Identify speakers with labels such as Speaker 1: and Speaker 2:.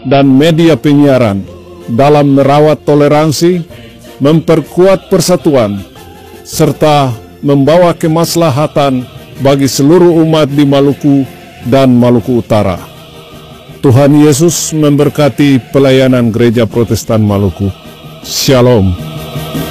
Speaker 1: dan media penyiaran dalam merawat toleransi, memperkuat persatuan, serta membawa kemaslahatan bagi seluruh umat di Maluku dan Maluku Utara. Tuhan Yesus memberkati pelayanan Gereja Protestan Maluku. Shalom.